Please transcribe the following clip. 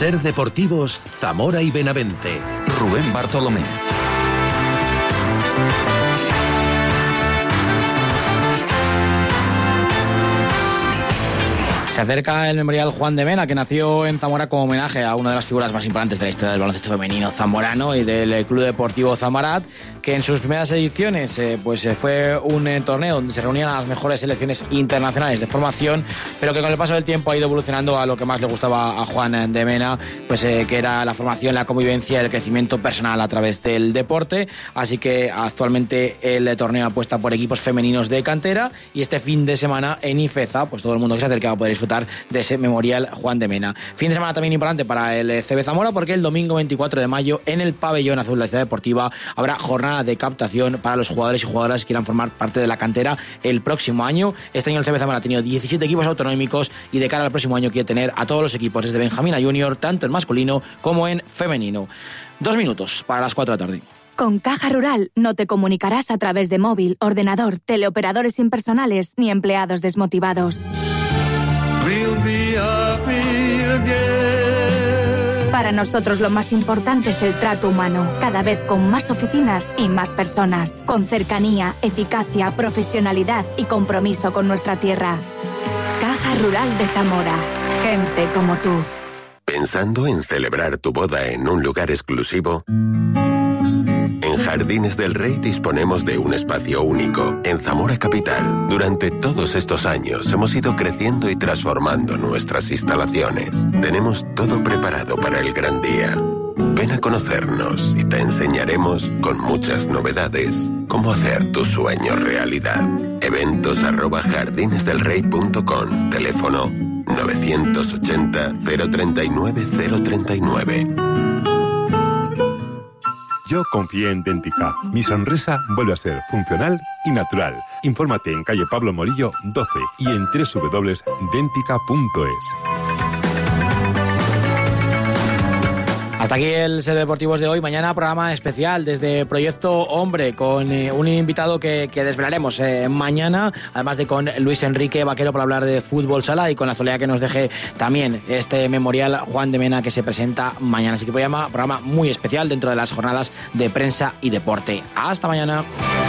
Ser Deportivos Zamora y Benavente. Rubén Bartolomé. Se acerca el memorial Juan de Mena, que nació en Zamora como homenaje a una de las figuras más importantes de la historia del baloncesto femenino zamorano y del Club Deportivo Zamarat, que en sus primeras ediciones fue un torneo donde se reunían a las mejores selecciones internacionales de formación, pero que con el paso del tiempo ha ido evolucionando a lo que más le gustaba a Juan de Mena, que era la formación, la convivencia y el crecimiento personal a través del deporte. Así que actualmente el torneo apuesta por equipos femeninos de cantera, y este fin de semana en Ifeza, pues todo el mundo que se acerque va a poder disfrutar de ese memorial Juan de Mena. Fin de semana también importante para el CB Zamora, porque el domingo 24 de mayo en el Pabellón Azul de la Ciudad Deportiva habrá jornada de captación para los jugadores y jugadoras que quieran formar parte de la cantera el próximo año. Este año el CB Zamora ha tenido 17 equipos autonómicos y de cara al próximo año quiere tener a todos los equipos desde Benjamín a Junior, tanto en masculino como en femenino. 2 minutos para las 4 de la tarde. Con Caja Rural no te comunicarás a través de móvil, ordenador, teleoperadores impersonales ni empleados desmotivados. Para nosotros lo más importante es el trato humano, cada vez con más oficinas y más personas, con cercanía, eficacia, profesionalidad y compromiso con nuestra tierra. Caja Rural de Zamora, gente como tú. ¿Pensando en celebrar tu boda en un lugar exclusivo? En Jardines del Rey disponemos de un espacio único en Zamora Capital. Durante todos estos años hemos ido creciendo y transformando nuestras instalaciones. Tenemos todo preparado para el gran día. Ven a conocernos y te enseñaremos, con muchas novedades, cómo hacer tu sueño realidad. eventos@jardinesdelrey.com. Teléfono 980 039 039. Yo confío en Dentica. Mi sonrisa vuelve a ser funcional y natural. Infórmate en calle Pablo Morillo 12 y en www.dentica.es. Hasta aquí el Ser Deportivos de hoy. Mañana programa especial desde Proyecto Hombre con un invitado que desvelaremos mañana, además de con Luis Enrique Vaquero para hablar de fútbol sala y con la actualidad que nos deje también este memorial Juan de Mena que se presenta mañana. Así que programa muy especial dentro de las jornadas de prensa y deporte. Hasta mañana.